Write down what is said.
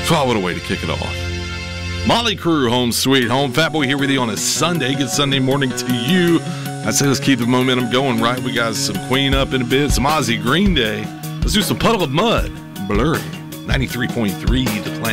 Wow, what a way to kick it off. Molly Crew, Home Sweet Home. Fat Boy here with you on a Sunday. Good Sunday morning to you. I say let's keep the momentum going, right? We got some Queen up in a bit, some Ozzy Green Day. Let's do some Puddle of Mud. Blurry. 93.3 The Planet.